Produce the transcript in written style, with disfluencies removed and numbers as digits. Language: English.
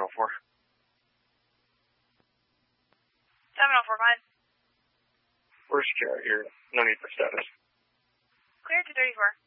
704. 704, go ahead. We're secure. You're no need for status. Clear to 34.